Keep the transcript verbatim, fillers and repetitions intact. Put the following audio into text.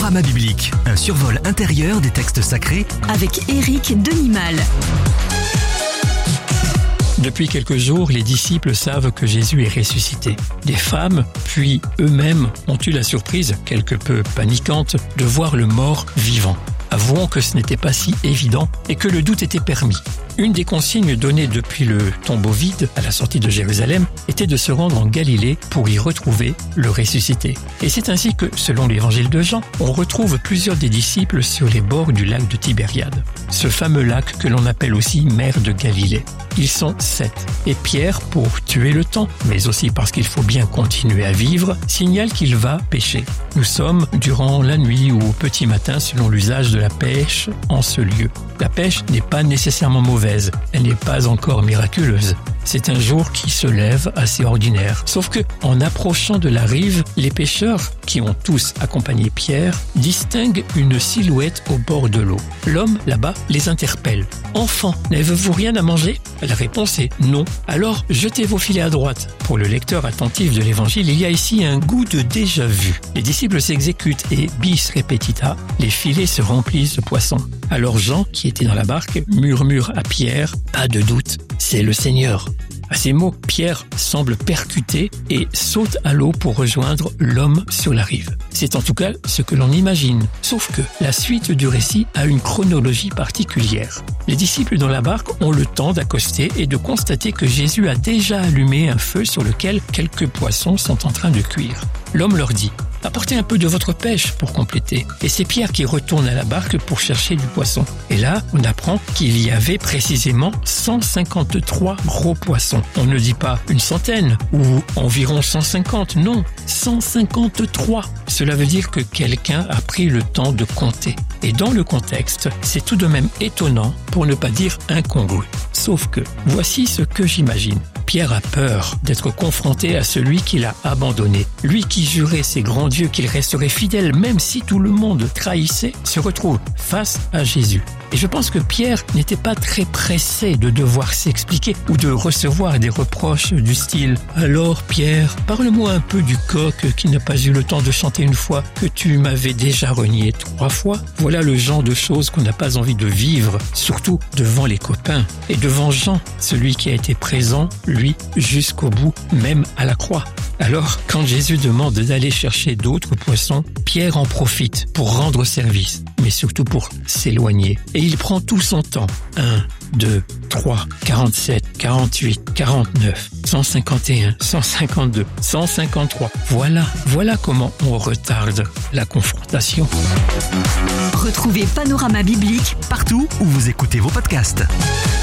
Panorama biblique, un survol intérieur des textes sacrés avec Éric Denimal. Depuis quelques jours, les disciples savent que Jésus est ressuscité. Des femmes, puis eux-mêmes, ont eu la surprise, quelque peu paniquante, de voir le mort vivant. Avouons que ce n'était pas si évident et que le doute était permis. Une des consignes données depuis le tombeau vide à la sortie de Jérusalem était de se rendre en Galilée pour y retrouver le ressuscité. Et c'est ainsi que, selon l'évangile de Jean, on retrouve plusieurs des disciples sur les bords du lac de Tibériade. Ce fameux lac que l'on appelle aussi mer de Galilée. Ils sont sept. Et Pierre, pour tuer le temps, mais aussi parce qu'il faut bien continuer à vivre, signale qu'il va pêcher. Nous sommes durant la nuit ou au petit matin selon l'usage de la pêche en ce lieu. La pêche n'est pas nécessairement mauvaise, elle n'est pas encore miraculeuse. C'est un jour qui se lève assez ordinaire. Sauf que, en approchant de la rive, les pêcheurs, qui ont tous accompagné Pierre, distinguent une silhouette au bord de l'eau. L'homme, là-bas, les interpelle. « Enfants, n'avez-vous rien à manger ?» La réponse est « non ». Alors, jetez vos filets à droite. Pour le lecteur attentif de l'évangile, il y a ici un goût de déjà-vu. Les disciples s'exécutent et, bis repetita, les filets se remplissent de poissons. Alors Jean, qui était dans la barque, murmure à Pierre « Pas de doute, c'est le Seigneur ». À ces mots, Pierre semble percuté et saute à l'eau pour rejoindre l'homme sur la rive. C'est en tout cas ce que l'on imagine. Sauf que la suite du récit a une chronologie particulière. Les disciples dans la barque ont le temps d'accoster et de constater que Jésus a déjà allumé un feu sur lequel quelques poissons sont en train de cuire. L'homme leur dit « Apportez un peu de votre pêche pour compléter. » Et c'est Pierre qui retourne à la barque pour chercher du poisson. Et là, on apprend qu'il y avait précisément cent cinquante-trois gros poissons. On ne dit pas une centaine ou environ cent cinquante, non, cent cinquante-trois. Cela veut dire que quelqu'un a pris le temps de compter. Et dans le contexte, c'est tout de même étonnant, pour ne pas dire incongru. Sauf que, voici ce que j'imagine. Pierre a peur d'être confronté à celui qu'il a abandonné. Lui qui jurait ses grands dieux qu'il resterait fidèle même si tout le monde trahissait, se retrouve face à Jésus. Et je pense que Pierre n'était pas très pressé de devoir s'expliquer ou de recevoir des reproches du style « Alors Pierre, parle-moi un peu du coq qui n'a pas eu le temps de chanter une fois que tu m'avais déjà renié trois fois ?» Voilà le genre de choses qu'on n'a pas envie de vivre, surtout devant les copains. Et devant Jean, celui qui a été présent, lui, jusqu'au bout, même à la croix. Alors, quand Jésus demande d'aller chercher d'autres poissons, Pierre en profite pour rendre service, mais surtout pour s'éloigner. Et il prend tout son temps. un, deux, trois, quarante-sept, quarante-huit, quarante-neuf, cent cinquante et un, cent cinquante-deux, cent cinquante-trois. Voilà, voilà comment on retarde la confrontation. Retrouvez Panorama biblique partout où vous écoutez vos podcasts.